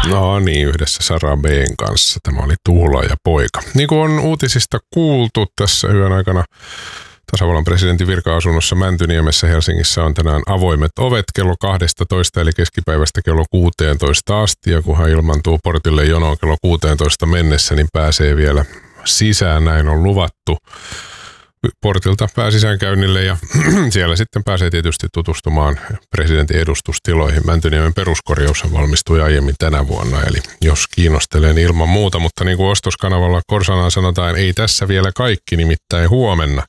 No niin, yhdessä Sara B:n kanssa. Tämä oli Tuula ja poika. Niin kuin on uutisista kuultu tässä yön aikana, tasavallan presidentin virka-asunnossa Mäntyniemessä Helsingissä on tänään avoimet ovet kello 12 eli keskipäivästä kello 16 asti. Ja kun hän ilmaantuu portille jonoon kello 16 mennessä, niin pääsee vielä sisään. Näin on luvattu portilta pääsisäänkäynnille ja siellä sitten pääsee tietysti tutustumaan presidentin edustustiloihin. Mäntyniemen peruskorjaus valmistui aiemmin tänä vuonna, eli jos kiinnostelee, niin ilman muuta, mutta niin kuin ostoskanavalla Korsanaan sanotaan, ei tässä vielä kaikki, nimittäin huomenna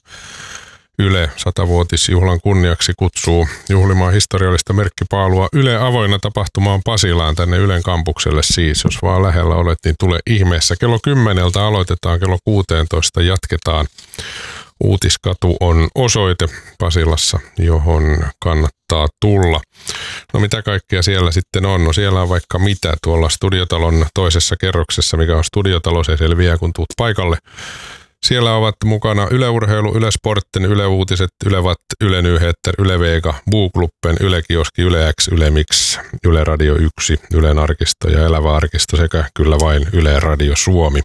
Yle 100-vuotisjuhlan kunniaksi kutsuu juhlimaan historiallista merkkipaalua Yle avoinna tapahtumaan Pasilaan tänne Ylen kampukselle siis. Jos vaan lähellä olet, niin tule ihmeessä. Kello 10 aloitetaan, kello 16 jatketaan. Uutiskatu on osoite Pasilassa, johon kannattaa tulla. No mitä kaikkea siellä sitten on? No siellä on vaikka mitä tuolla Studiotalon toisessa kerroksessa, mikä on Studiotalo, se selviää kun tuut paikalle. Siellä ovat mukana Yle Urheilu, Yle Sportten, Yle Uutiset, Yle Watt, Yle Nyheter, Yle Vega, Bookluppen, Yle Kioski, Yle X, Yle Mix, Yle Radio 1, Ylen arkisto ja Elävä arkisto sekä kyllä vain Yle Radio Suomi.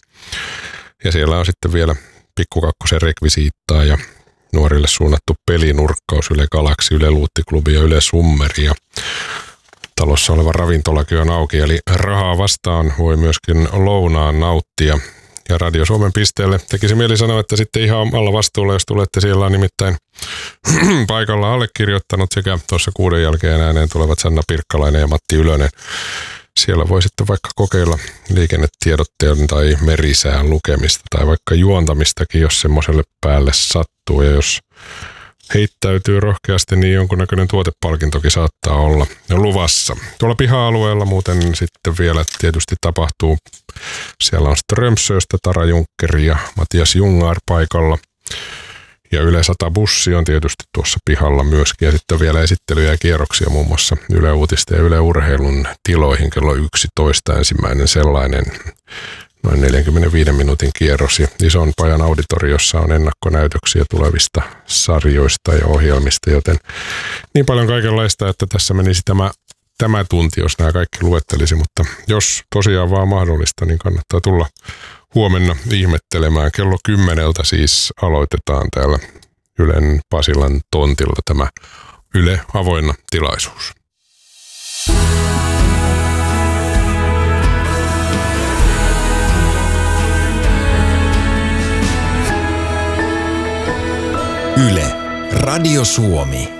Ja siellä on sitten vielä Pikku Kakkosen rekvisiittaa ja nuorille suunnattu pelinurkkaus, Yle Galaxy, Yle Luuttiklubi ja Yle Summeri. Ja talossa oleva ravintolakin on auki, eli rahaa vastaan voi myöskin lounaan nauttia. Ja Radio Suomen pisteelle tekisi mieli sanoa, että sitten ihan omalla vastuulla, jos tulette, siellä on nimittäin paikalla allekirjoittanut sekä tuossa 6 jälkeen ääneen tulevat Sanna Pirkkalainen ja Matti Ylönen. Siellä voi sitten vaikka kokeilla liikennetiedotteen tai merisään lukemista tai vaikka juontamistakin, jos semmoiselle päälle sattuu. Ja jos heittäytyy rohkeasti, niin jonkunnäköinen tuotepalkintokin saattaa olla luvassa. Tuolla piha-alueella muuten sitten vielä tietysti tapahtuu. Siellä on Strömsöstä Tara Juncker ja Matias Jungar paikalla. Ja Yle 100 bussi on tietysti tuossa pihalla myöskin. Ja sitten vielä esittelyjä ja kierroksia muun muassa Yle Uutisten ja Yle Urheilun tiloihin kello 11 ensimmäinen sellainen noin 45 minuutin kierros. Ja ison pajan auditoriossa on ennakkonäytöksiä tulevista sarjoista ja ohjelmista, joten niin paljon kaikenlaista, että tässä menisi tämä tunti, jos nämä kaikki luettelisi, mutta jos tosiaan vaan mahdollista, niin kannattaa tulla huomenna ihmettelemään. Kello 10 siis aloitetaan täällä Ylen Pasilan tontilla tämä Yle avoinna tilaisuus. Yle, Radio Suomi.